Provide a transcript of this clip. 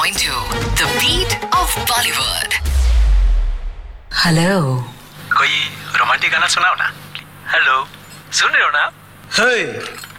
90.2 The Beat of Bollywood. Hello. कोई romantic गाना सुनाओ ना. हेलो, सुन रहे हो ना? Hey,